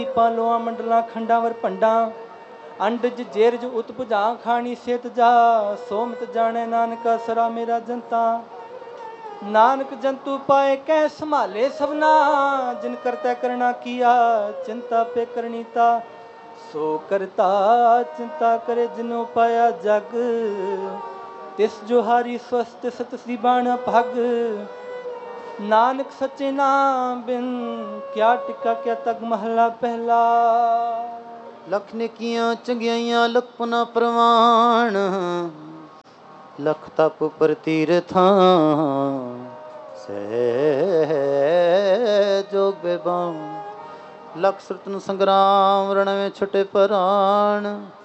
ਪਾਲੋਆਂ ਮੰਡਲਾਂ ਖੰਡਾਂ ਵਰ ਭੰਡਾਂ ਅੰਡਜ ਜੇਰਜ ਉਤਪੁਜਾ ਖਾਣੀ ਸੇਤ ਜਾ ਸੋਮਤ ਜਾਣੇ ਨਾਨਕਾ ਸਰਾ ਮੇਰਾ ਜਨਤਾ ਨਾਨਕ ਜੰਤੂ ਪਾਏ ਕਹਿ ਸੰਭਾਲੇ ਸਭਨਾ ਜਿਨ ਕਰਤਾ ਕਰਨਾ ਕੀਆ ਚਿੰਤਾ ਪੇ ਕਰਨੀਤਾ ਸੋ ਕਰਤਾ ਚਿੰਤਾ ਕਰੇ ਜਿਨੋ ਪਾਇਆ ਜਗ ਤਿਸ ਜੋ ਹਾਰੀ ਸਵਸਤ ਸਤ ਸ੍ਰੀ ਬਾਣ ਭਗ ਨਾਨਕ ਸੱਚੇ ਨਾਮ ਬਿਨ ਕਿਆ ਟਿਕਾ ਕਿਆ ਤਗ ਮਹਲਾ ਪਹਿਲਾ ਲੱਖ ਨੇਕੀਆਂ ਚੰਗਿਆਈਆਂ ਲੱਖ ਪੁਨਾ ਪ੍ਰਵਾਨ ਲਖ ਤਪ ਪ੍ਰਤੀਰਥਾਂ ਸਹਿ ਜੋਗ ਬੇਬਾਨ ਲਖ ਸੁਰਤਨ ਸੰਗਰਾਮ ਰਣਵੇਂ ਛੁਟੇ ਪਰਾਨ